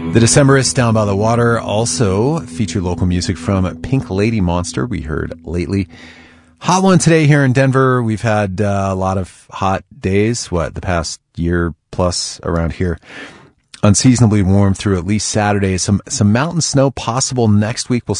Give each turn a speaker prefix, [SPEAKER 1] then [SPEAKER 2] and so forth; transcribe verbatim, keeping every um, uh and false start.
[SPEAKER 1] The Decemberists Down by the Water also feature local music from Pink Lady Monster, we heard lately. Hot one today here in Denver. We've had uh, a lot of hot days, what, the past year plus around here. Unseasonably warm through at least Saturday. Some some mountain snow possible next week. We'll